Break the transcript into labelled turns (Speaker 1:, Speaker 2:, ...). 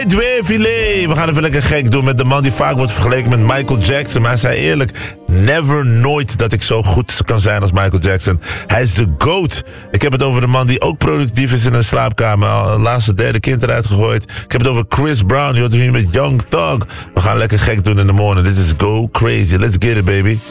Speaker 1: Filet. We gaan even lekker gek doen met de man die vaak wordt vergeleken met Michael Jackson. Maar hij zei eerlijk, nooit dat ik zo goed kan zijn als Michael Jackson. Hij is de GOAT. Ik heb het over de man die ook productief is in een slaapkamer. Al laatste derde kind eruit gegooid. Ik heb het over Chris Brown. Je hoort hier met Young Thug. We gaan lekker gek doen in de morning. This is Go Crazy. Let's get it, baby.